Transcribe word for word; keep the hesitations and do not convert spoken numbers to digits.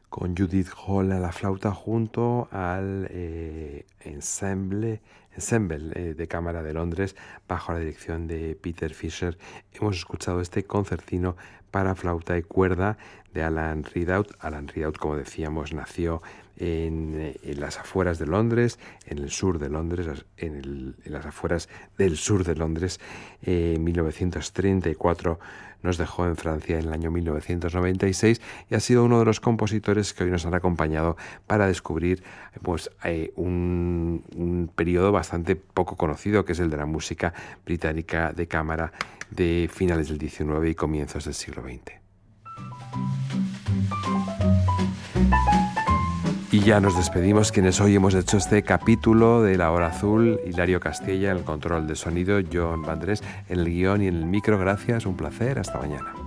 con Judith Hall a la flauta junto al eh, ensemble, ensemble eh, de cámara de Londres bajo la dirección de Peter Fisher. Hemos escuchado este concertino para flauta y cuerda de Alan Ridout. Alan Ridout, como decíamos, nació en, en las afueras de Londres, en el sur de Londres, en, el, en las afueras del sur de Londres, eh, en mil novecientos treinta y cuatro. Nos dejó en Francia en el año mil novecientos noventa y seis y ha sido uno de los compositores que hoy nos han acompañado para descubrir pues, eh, un, un periodo bastante poco conocido, que es el de la música británica de cámara de finales del diecinueve y comienzos del siglo veinte. Y ya nos despedimos, quienes hoy hemos hecho este capítulo de La Hora Azul. Hilario Castilla en el control de sonido, John Vandrés en el guión y en el micro. Gracias, un placer, hasta mañana.